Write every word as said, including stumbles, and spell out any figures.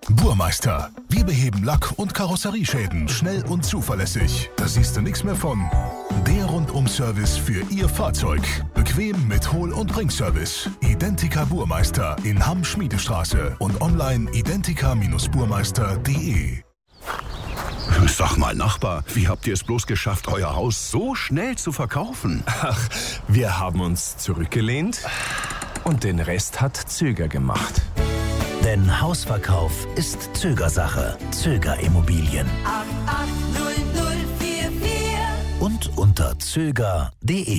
Burmeister. Wir beheben Lack- und Karosserieschäden schnell und zuverlässig. Da siehst du nichts mehr von. Der Rundum-Service für Ihr Fahrzeug. Bequem mit Hol- und Bringservice. Identica Burmeister in Hamm-Schmiedestraße und online identica Burmeister punkt de. Sag mal, Nachbar, wie habt ihr es bloß geschafft, euer Haus so schnell zu verkaufen? Ach, wir haben uns zurückgelehnt und den Rest hat Zöger gemacht. Denn Hausverkauf ist Zögersache. Zöger Immobilien. acht acht null null vier vier Und unter zöger punkt de.